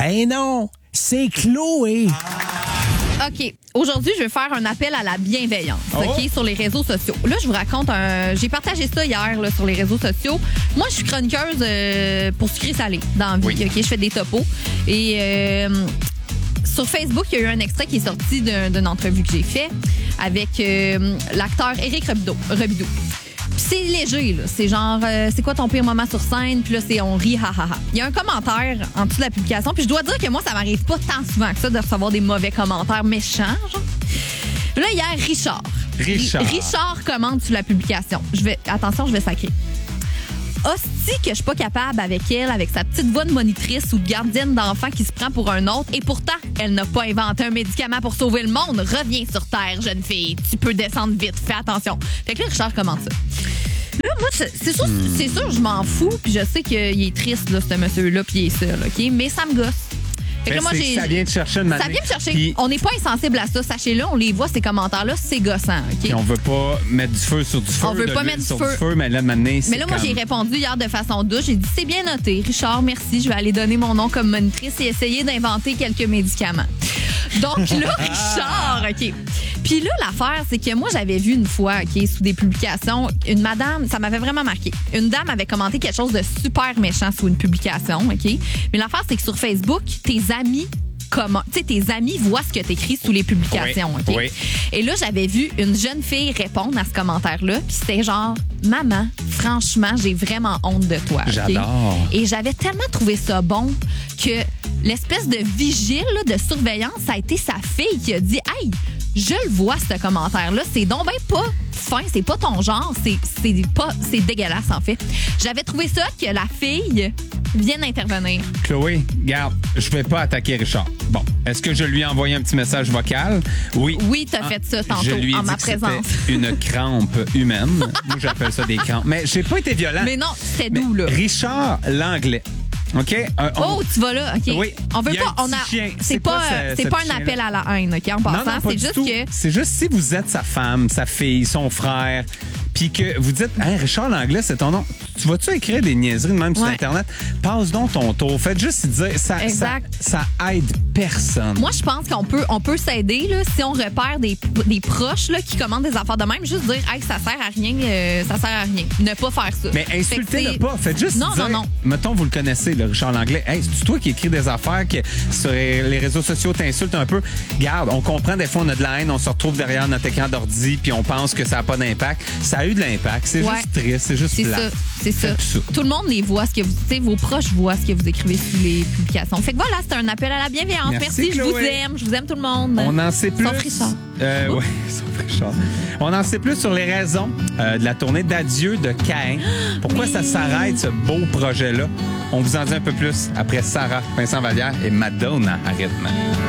Ben non, c'est Chloé. OK. Aujourd'hui, je vais faire un appel à la bienveillance, OK, sur les réseaux sociaux. Là, je vous raconte j'ai partagé ça hier là, sur les réseaux sociaux. Moi, je suis chroniqueuse pour sucré salé dans la vie. Oui. OK, je fais des topos. Et sur Facebook, il y a eu un extrait qui est sorti d'une entrevue que j'ai fait avec l'acteur Éric Robidoux. Puis c'est léger, là. C'est genre, c'est quoi ton pire moment sur scène? Puis là, on rit, ha, ha, ha. Il y a un commentaire en dessous de la publication. Puis je dois dire que moi, ça m'arrive pas tant souvent que ça de recevoir des mauvais commentaires méchants, genre. Là, hier, Richard commente sur la publication. Attention, je vais sacrer. Hostie que je suis pas capable avec elle, avec sa petite voix de monitrice ou de gardienne d'enfant qui se prend pour un autre. Et pourtant, elle n'a pas inventé un médicament pour sauver le monde. Reviens sur Terre, jeune fille. Tu peux descendre vite. Fais attention. Fait que là, Richard commente ça. Là, moi, c'est sûr, je m'en fous. Puis je sais qu'il est triste, là, ce monsieur-là, puis il est seul, OK? Mais ça me gosse. Fait que là, moi, ça vient te chercher une manière. Ça vient me chercher. Puis, on n'est pas insensible à ça. Sachez-le, on les voit, ces commentaires-là, c'est gossant. OK? Puis on veut pas mettre du feu sur du feu. On veut pas mettre du feu. Mais là, maintenant, Mais là, moi, j'ai répondu hier de façon douce. J'ai dit, c'est bien noté. Richard, merci. Je vais aller donner mon nom comme monitrice et essayer d'inventer quelques médicaments. Donc là, Richard, OK. Puis là, l'affaire, c'est que moi, j'avais vu une fois, OK, sous des publications, une madame, ça m'avait vraiment marqué. Une dame avait commenté quelque chose de super méchant sous une publication, OK? Mais l'affaire, c'est que sur Facebook, tes amis voient ce que tu écris sous les publications, oui, OK? Oui. Et là, j'avais vu une jeune fille répondre à ce commentaire-là, puis c'était genre, maman, franchement, j'ai vraiment honte de toi. OK? J'adore. Et j'avais tellement trouvé ça bon que l'espèce de vigile, là, de surveillance, ça a été sa fille qui a dit, hey, je le vois, ce commentaire-là, c'est donc ben pas fin, c'est pas ton genre, c'est dégueulasse, en fait. J'avais trouvé ça que la fille vienne intervenir. Chloé, garde, je vais pas attaquer Richard. Bon, est-ce que je lui ai envoyé un petit message vocal? Oui. Oui, t'as fait ça tantôt, je lui ai en dit ma que présence. c'était une crampe humaine. Moi, j'appelle ça des crampes. Mais j'ai pas été violent. Mais non, c'était doux, là. Richard Langlais. OK? Tu vas là, OK. Oui. On veut Il y a pas. un petit chien. C'est pas un appel à la haine, OK? En passant, non, pas c'est du juste tout. que. C'est juste si vous êtes sa femme, sa fille, son frère, puis que vous dites, hey, Richard Langlais, c'est ton nom. Tu vas-tu écrire des niaiseries de même sur Internet? Passe donc ton tour. Faites juste dire, ça aide personne. Moi, je pense qu'on peut s'aider là, si on repère des proches là, qui commandent des affaires de même, juste dire, hey, ça sert à rien, ça sert à rien. Ne pas faire ça. Mais insultez-le pas. Faites juste dire, non. mettons, vous le connaissez, là, Richard Langlais. Hey, c'est toi qui écris des affaires que sur les réseaux sociaux t'insultes un peu. Garde, on comprend, des fois, on a de la haine, on se retrouve derrière notre écran d'ordi, puis on pense que ça n'a pas d'impact. Ça a eu de l'impact. C'est juste triste, c'est juste plat. C'est ça. Tout le monde les voit, vos proches voient ce que vous écrivez sous les publications. Fait que voilà, c'est un appel à la bienveillance. Merci, je vous aime. Je vous aime tout le monde. On en sait plus. Sauf Richard. Oui, sauf Richard. On en sait plus sur les raisons de la tournée d'adieu de Caïn. Pourquoi ça s'arrête, ce beau projet-là? On vous en dit un peu plus après Sarah, Vincent Vallière et Madonna à rythme.